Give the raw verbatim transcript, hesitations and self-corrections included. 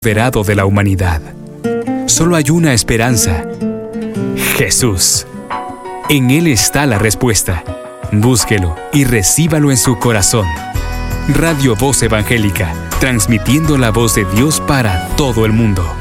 apoderado de la humanidad. Solo hay una esperanza: Jesús. En Él está la respuesta. Búsquelo y recíbalo en su corazón. Radio Voz Evangélica, transmitiendo la voz de Dios para todo el mundo.